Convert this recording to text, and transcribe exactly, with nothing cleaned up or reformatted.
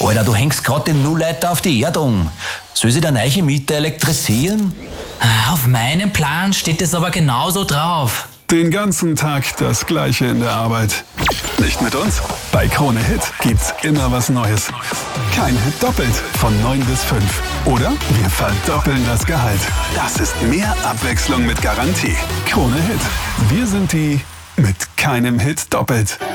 Alter, du hängst grad den Nullleiter auf die Erdung. Soll sich der neue Mieter elektrisieren? Auf meinem Plan steht es aber genauso drauf. Den ganzen Tag das Gleiche in der Arbeit. Nicht mit uns? Bei Krone Hit gibt's immer was Neues. Kein Hit doppelt von neun bis fünf. Oder wir verdoppeln das Gehalt. Das ist mehr Abwechslung mit Garantie. Krone Hit. Wir sind die mit keinem Hit doppelt.